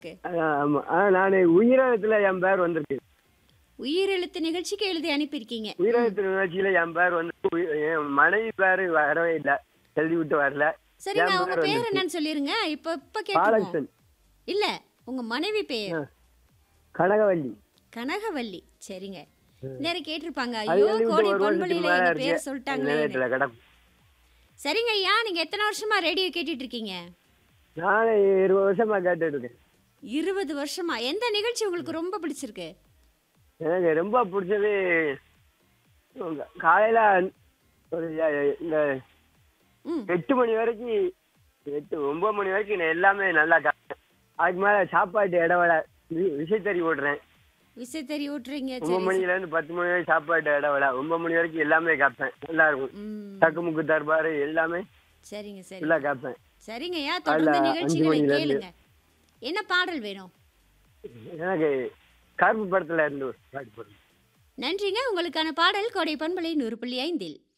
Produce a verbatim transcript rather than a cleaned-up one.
க்கு. அதான் ஆமா. ஆனா நானு உயிரெழுத்துல என் பேர் வந்திருக்கு. உயிரெழுத்து நிகழ்ச்சிக்கு எழுதி அனுப்பியிருக்கீங்க. ம். உயிரெழுத்து நிகழ்ச்சியில என் பேர் வந்து உயி என் மனைவி பேரு வரவே இல்ல. எழுதி விட்டு வரல. சரிங்க. என் உங்க பேர் பேர் வந்துருச்சு. என்னன்னு சொல்லிருங்க. இப்ப இப்ப கேட்டுருவோம். பாலகிருஷ்ணன். இல்ல. உங்க மனைவி அ. பேர். கனகவல்லி. கனகவல்லி. சரிங்க. ம். நேரம் கேட்டிருப்பாங்க. அது ஐயோ! எழுதி விட்டு கோடை ஒரு வருஷத்துக்கு பண்பலையில மேல எங்க இருக்கு. பேர் அது சொல்ட்டாங்களேன்னு. நிலையத்துல கிடக்கும். சரிங்க ஐயா. நீங்க எத்தன வருஷமா ரேடியோ கேட்டுட்டு இருக்கீங்க? நானே இருபது வருஷமா கேட்டுட்டு இருக்கேன். இருபது வருஷமா. எந்த நிகழ்ச்சி உங்களுக்கு ரொம்ப பிடிச்சிருக்கு? எனக்கு ரொம்ப புடிச்சது உங்க காலையில ஒரு எ இந்த ம். எட்டு மணி வரைக்கும் எட்டு, ஒன்பது மணி வரைக்கும் நான் எல்லாமே நல்லா கேட்பேன். அதுக்கு மேல சாப்பாட்டு இடைவேளை வி விசைத்தறி ஓட்டுறேன். விசைத்தறி ஓட்டுறீங்க. ஒன்பது சரி, சரி. மணிலேருந்து பத்து மணி வரைக்கும் சாப்பாட்டு இடைவேளை. ஒன்பது மணி வரைக்கும் எல்லாமே கேட்பேன். நல்லா இருக்கும். ம். தக்குமுக்கு தர்பாரு எல்லாமே சரிங்க, சரி. ஃபுல்லா கேட்பேன். சரிங்கய்யா. அதுல தொடர்ந்து அஞ்சு நிகழ்ச்சிகளை மணிலேருந்து. கேளுங்க. என்ன பாடல் வேணும்? எனக்கு கருப்பு படத்துல இருந்து ஒரு பாட்டு போடுங்க. நன்றிங்க. உங்களுக்கான பாடல் கோடை பண்பலை நூறு புள்ளி ஐந்தில்.